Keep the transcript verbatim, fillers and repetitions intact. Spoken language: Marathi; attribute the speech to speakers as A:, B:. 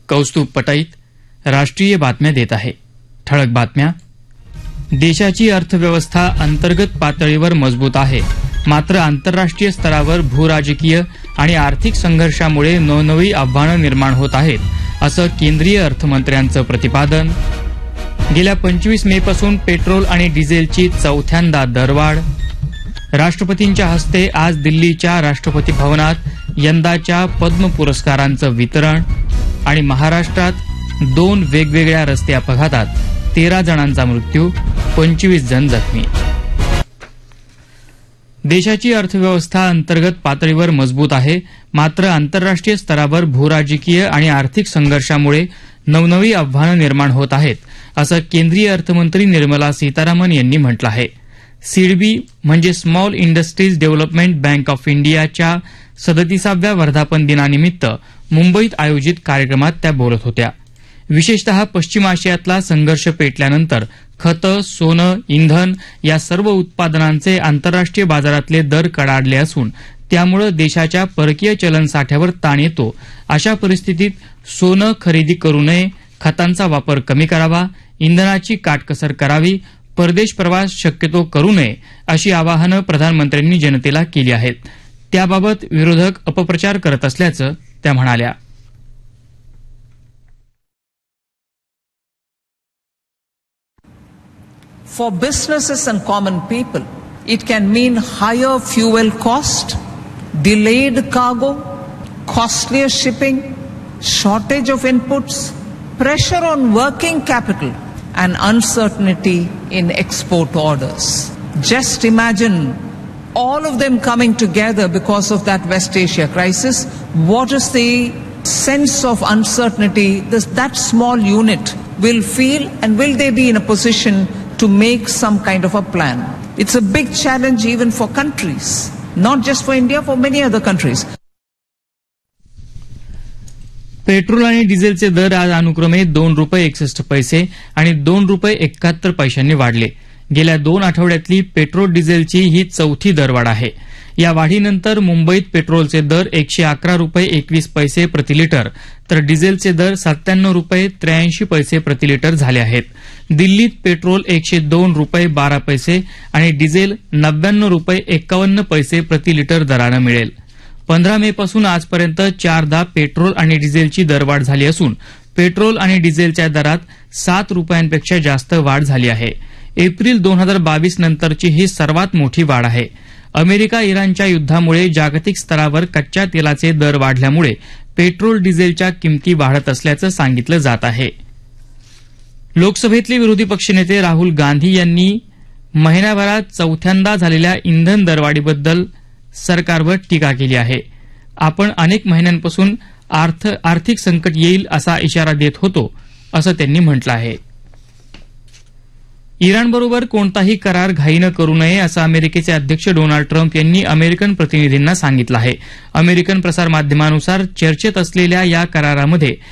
A: कौस्तुभ पटैत राष्ट्रीय बातम्या देत आहे. ठळक बातम्या. देशाची अर्थव्यवस्था अंतर्गत पातळीवर मजबूत आहे, मात्र आंतरराष्ट्रीय स्तरावर भूराजकीय आणि आर्थिक संघर्षामुळे नवनवी आव्हानं निर्माण होत आहेत, असं केंद्रीय अर्थमंत्र्यांचं प्रतिपादन. गेल्या पंचवीस मे पासून पेट्रोल आणि डिझेलची चौथ्यांदा दरवाढ. राष्ट्रपतींच्या हस्ते आज दिल्लीच्या राष्ट्रपती भवनात यंदाच्या पद्म पुरस्कारांचं वितरण. आणि महाराष्ट्रात दोन वेगवेगळ्या रस्ते अपघातात तेरा जणांचा मृत्यू, पंचवीस जण जखमी. देशाची अर्थव्यवस्था अंतर्गत पातळीवर मजबूत आहे, मात्र आंतरराष्ट्रीय स्तरावर भूराजकीय आणि आर्थिक संघर्षामुळे नवनवी आव्हानं निर्माण होत आहेत, असं केंद्रीय अर्थमंत्री निर्मला सीतारामन यांनी म्हटलं आहे. सिडबी म्हणजे small industries development bank of इंडियाच्या सदतीसाव्या वर्धापन दिनानिमित्त मुंबईत आयोजित कार्यक्रमात त्या बोलत होत्या. विशेषतः पश्चिम आशियातला संघर्ष पेटल्यानंतर खतं, सोनं, इंधन या सर्व उत्पादनांचे आंतरराष्ट्रीय बाजारातले दर कडाडले असून त्यामुळे देशाच्या परकीय चलन साठ्यावर ताण येतो. अशा परिस्थितीत सोनं खरेदी करू नये, खतांचा वापर कमी करावा, इंधनाची काटकसर करावी, परदेश प्रवास शक्यतो करू नये, अशी आवाहनं प्रधानमंत्र्यांनी जनतेला केली आहेत. त्याबाबत विरोधक अपप्रचार करत असल्याचं त्या म्हणाल्या.
B: For businesses and common people, it can mean higher fuel cost, delayed cargo, costlier shipping, shortage of inputs, pressure on working capital, and uncertainty in export orders. Just imagine all of them coming together because of that West Asia crisis. What is the sense of uncertainty this, that small unit will feel, and will they be in a position to make some kind of a plan? It's a big challenge even for countries, not just for India, for many other countries.
A: Petrol आणि डिझेलचे दर आज अनुक्रमे दोन रुपये एकसष्ट पैसे आणि दोन रुपये एकाहत्तर पैशांनी वाढले. गेल्या दोन आठवड्यातली पेट्रोल डिझेलची ही चौथी दरवाढ आहे. या वाढीनंतर मुंबईत पेट्रोलचे दर एकशे अकरा रुपये एकवीस पैसे प्रतिलिटर तर डिझेलचे दर सत्त्याण्णव रुपये त्र्याऐंशी पैसे प्रतिलिटर झाले आहेत. दिल्लीत पेट्रोल एकशे दोन रुपये बारा पैसे आणि डिझेल नव्याण्णव रुपये एक्कावन्न पैसे प्रतिलिटर दरानं मिळेल. पंधरा मे पासून आजपर्यंत चारदा पेट्रोल आणि डिझेलची दरवाढ झाली असून पेट्रोल आणि डिझेलच्या दरात सात रुपयांपेक्षा जास्त वाढ झाली आहे. एप्रिल दोन हजार बावीस नंतरची ही सर्वात मोठी वाढ आहे. अमेरिका इराणच्या युद्धामुळे जागतिक स्तरावर कच्च्या तेलाचे दर वाढल्यामुळे पेट्रोल डिझेलच्या किमती वाढत असल्याचं सांगितलं जात आहे. लोकसभेतले विरोधी पक्षनेते राहुल गांधी यांनी महिन्याभरात चौथ्यांदा झालेल्या इंधन दरवाढीबद्दल सरकारवर टीका केली आहे. आपण अनेक महिन्यांपासून आर्थिक संकट येईल असा इशारा देत होतो, असं त्यांनी म्हटलं आहे. इराणबरोबर कोणताही करार घाईनं करू नये असं अमेरिकेचे अध्यक्ष डोनाल्ड ट्रम्प यांनी अमेरिकन प्रतिनिधींना सांगितलं आहे. अमेरिकन प्रसारमाध्यमानुसार चर्चेत असलेल्या या करारामध्ये